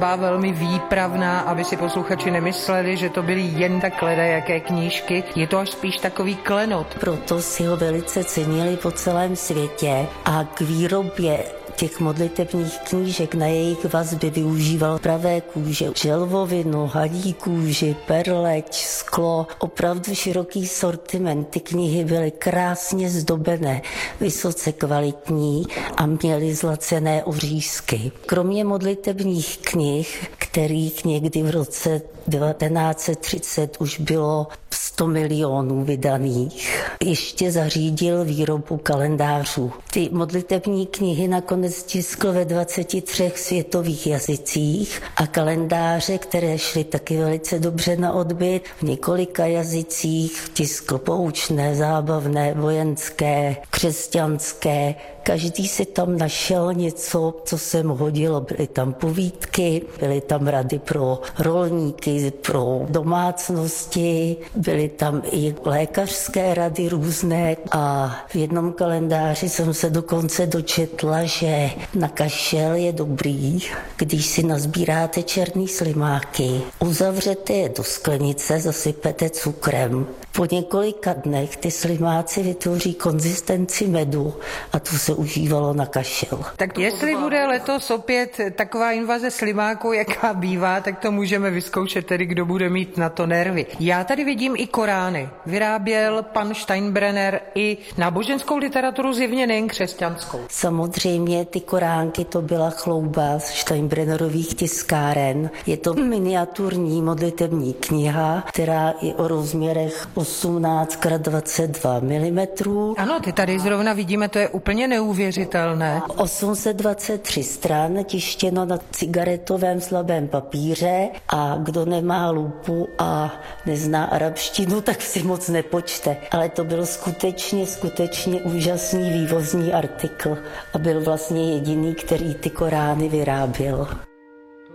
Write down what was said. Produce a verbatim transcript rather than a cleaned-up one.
Byla velmi výpravná, aby si posluchači nemysleli, že to byly jen tak ledajaké knížky. Je to až spíš takový klenot. Proto si ho velice cenili po celém světě a k výrobě těch modlitebních knížek na jejich vazby využíval pravé kůže, želvovinu, hadí kůži, perleť, sklo, opravdu široký sortiment. Ty knihy byly krásně zdobené, vysoce kvalitní a měly zlacené ořízky. Kromě modlitebních knih, kterých někdy v roce devatenáct set třicet už bylo sto milionů vydaných, ještě zařídil výrobu kalendářů. Ty modlitební knihy nakonec tiskl ve dvaceti třech světových jazycích a kalendáře, které šly taky velice dobře na odbyt, v několika jazycích tiskl poučné, zábavné, vojenské, křesťanské. Každý si tam našel něco, co se mu hodilo. Byly tam povídky, byly tam rady pro rolníky, pro domácnosti, byly tam i lékařské rady různé a v jednom kalendáři jsem se dokonce dočetla, že na kašel je dobrý, když si nazbíráte černý slimáky, uzavřete je do sklenice, zasypete cukrem. Po několika dnech ty slimáci vytvoří konzistenci medu a to se užívalo na kašel. Tak jestli bude letos opět taková invaze slimáků, jaká bývá, tak to můžeme vyzkoušet tedy, kdo bude mít na to nervy. Já tady vidím i Korány. Vyráběl pan Steinbrenner i náboženskou literaturu, zjevně nejen křesťanskou. Samozřejmě ty Koránky to byla chlouba z Steinbrennerových tiskáren. Je to miniaturní modlitební kniha, která je o rozměrech osmnáct krát dvacet dva milimetrů. Ano, ty tady zrovna vidíme, to je úplně neuvěřitelné. osm set dvacet tři stran, tištěno na cigaretovém slabém papíře a kdo nemá lupu a nezná arabštinu, tak si moc nepočte. Ale to byl skutečně, skutečně úžasný vývozní artikl a byl vlastně jediný, který ty Korány vyráběl.